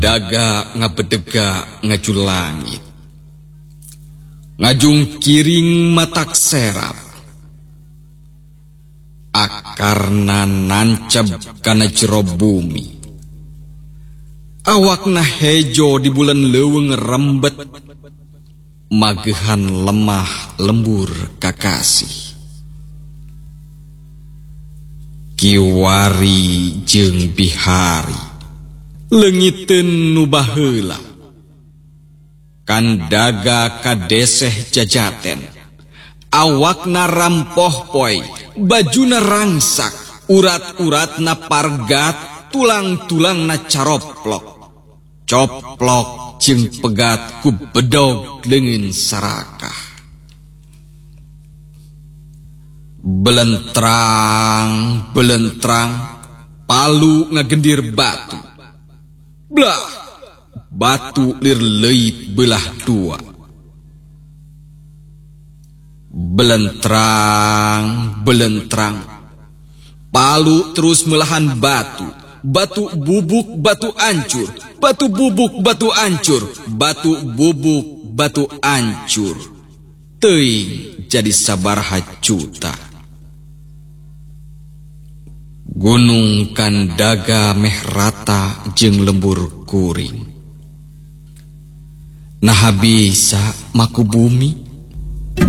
Daga ngabedega ngaju langit, ngajung kiring matak serap, akarna nancep kana jero bumi, awakna hejo di bulan leuweung rembet, magehan lemah lembur kakasih. Kiwari jeung bihari leungiteun nu baheula, kan daga kadeseh jajaten, awakna rampoh poe, bajuna rangsak, urat-uratna pargat, tulang-tulangna caroplok, coplok jeung pegat ku bedog leungeun sarakah. Belentrang, belentrang, palu ngagendir batu. Blah, batu lir leuit belah dua. Belentrang, belentrang, palu terus melahan batu. Batu bubuk, batu ancur. Batu bubuk, batu ancur. Batu bubuk, batu ancur. Teuing jadi sabaraha juta. Gunung Kandaga meh rata jeung lembur kuring. Nah bisa maku bumi